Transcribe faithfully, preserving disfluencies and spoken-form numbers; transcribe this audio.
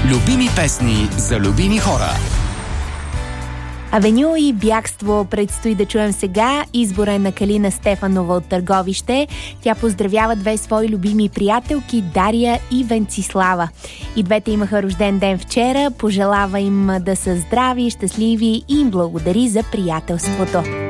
Любими песни за любими хора. Авеню и бягство предстои да чуем сега. Избора е на Калина Стефанова от Търговище. Тя поздравява две свои любими приятелки, Дария и Венцислава. И двете имаха рожден ден вчера. Пожелава им да са здрави, щастливи и им благодари за приятелството.